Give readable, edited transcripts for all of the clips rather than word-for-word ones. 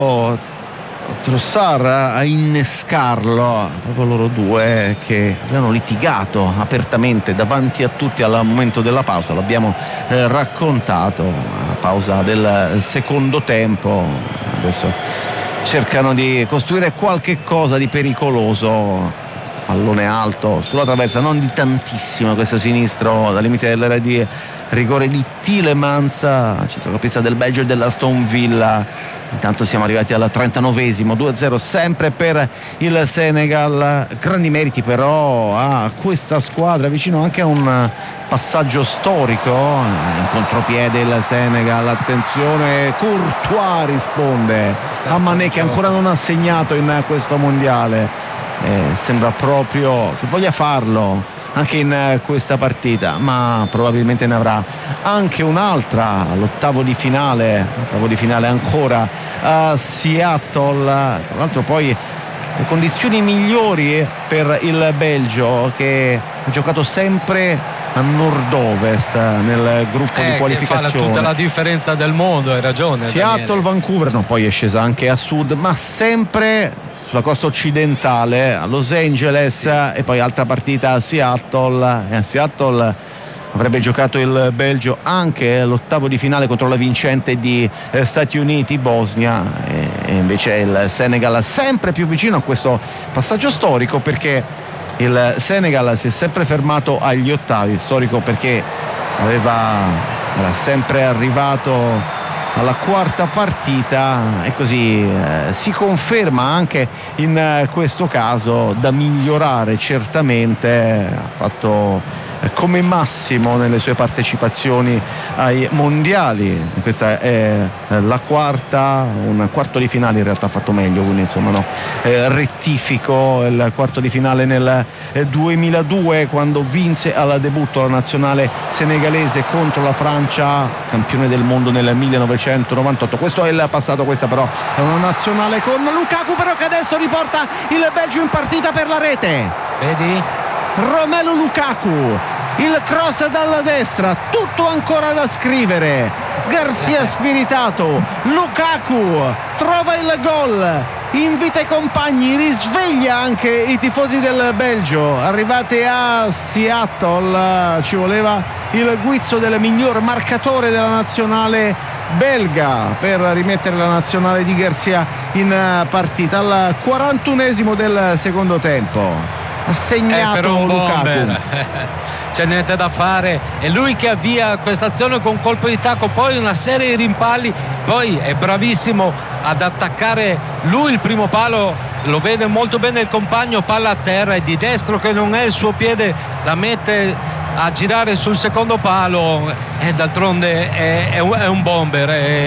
Trossard a innescarlo, proprio loro due che avevano litigato apertamente davanti a tutti al momento della pausa. L'abbiamo raccontato, la pausa del secondo tempo. Adesso cercano di costruire qualche cosa di pericoloso. Pallone alto sulla traversa, non di tantissimo, questo sinistro dal limite dell'area di rigore di Tielemans, centrocampista del Belgio e dell'Aston Villa. Intanto siamo arrivati al 39esimo, 2-0 sempre per il Senegal. Grandi meriti però a questa squadra, vicino anche a un passaggio storico. In contropiede il Senegal, attenzione, Courtois risponde a Mané che ancora non ha segnato in questo mondiale. Sembra proprio che voglia farlo anche in questa partita, ma probabilmente ne avrà anche un'altra all'ottavo di finale ancora a Seattle. Tra l'altro poi le condizioni migliori per il Belgio, che ha giocato sempre a nord-ovest nel gruppo di qualificazione. Che fa tutta la differenza del mondo, hai ragione. Seattle, Daniele. Vancouver, no, poi è scesa anche a sud, ma sempre sulla costa occidentale, a Los Angeles, sì. E poi altra partita a Seattle. E a Seattle avrebbe giocato il Belgio anche l'ottavo di finale contro la vincente di Stati Uniti-Bosnia, e invece il Senegal sempre più vicino a questo passaggio storico, perché il Senegal si è sempre fermato agli ottavi. Storico perché era sempre arrivato alla quarta partita, e così si conferma anche in questo caso da migliorare. Certamente ha fatto come massimo nelle sue partecipazioni ai mondiali. Questa è la quarta, un quarto di finale in realtà ha fatto meglio, quindi insomma no, rettifico, il quarto di finale nel 2002 quando vinse al debutto la nazionale senegalese contro la Francia, campione del mondo nel 1998. Questo è il passato, questa però è una nazionale con Lukaku però che adesso riporta il Belgio in partita per la rete. Vedi? Romelu Lukaku, il cross dalla destra, tutto ancora da scrivere. Garcia spiritato, Lukaku trova il gol, invita i compagni, risveglia anche i tifosi del Belgio. Arrivati a Seattle ci voleva il guizzo del miglior marcatore della nazionale belga per rimettere la nazionale di Garcia in partita. Al 41esimo del secondo tempo ha segnato Lukaku. C'è niente da fare, è lui che avvia questa azione con colpo di tacco, poi una serie di rimpalli, poi è bravissimo ad attaccare lui il primo palo, lo vede molto bene il compagno, palla a terra e di destro che non è il suo piede la mette a girare sul secondo palo, e d'altronde è un bomber,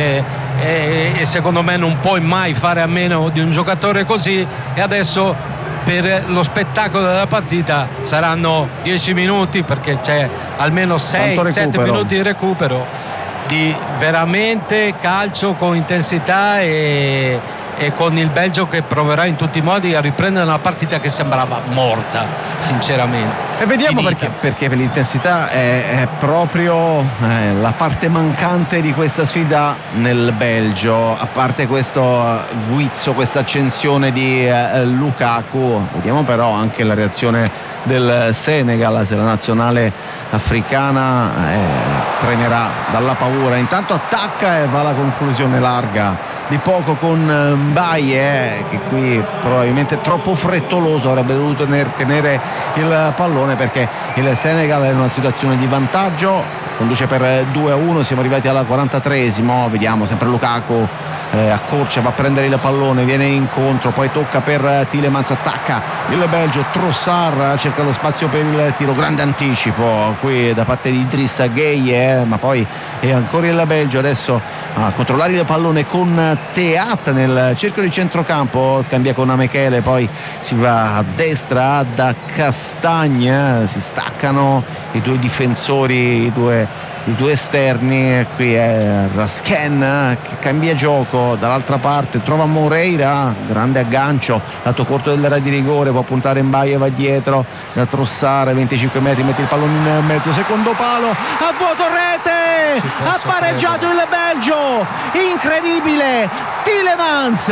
e secondo me non puoi mai fare a meno di un giocatore così. E adesso per lo spettacolo della partita saranno 10 minuti, perché c'è almeno 6-7 minuti di recupero di veramente calcio con intensità, e con il Belgio che proverà in tutti i modi a riprendere una partita che sembrava morta sinceramente. E vediamo perché per l'intensità è proprio la parte mancante di questa sfida nel Belgio, a parte questo guizzo, questa accensione di Lukaku. Vediamo però anche la reazione del Senegal, se la nazionale africana tremerà dalla paura. Intanto attacca e va alla conclusione larga di poco con Mbaye, che qui probabilmente troppo frettoloso, avrebbe dovuto tenere il pallone, perché il Senegal è in una situazione di vantaggio, conduce per 2-1. Siamo arrivati alla 43esimo, vediamo sempre Lukaku accorcia, va a prendere il pallone, viene incontro, poi tocca per Tielemans, attacca il Belgio, Trossard cerca lo spazio per il tiro, grande anticipo qui da parte di Idrissa Gueye, ma poi è ancora il Belgio adesso a controllare il pallone con Teat nel cerchio di centrocampo, scambia con Amekele, poi si va a destra da Castagna, si staccano i due difensori, i due esterni. Qui è Rasken che cambia gioco, dall'altra parte trova Moreira, grande aggancio, lato corto dell'area di rigore, può puntare Mbaye, va dietro da Trossard, 25 metri, mette il pallone in mezzo, secondo palo, a vuoto, rete, ha pareggiato il Belgio, incredibile, Tielemans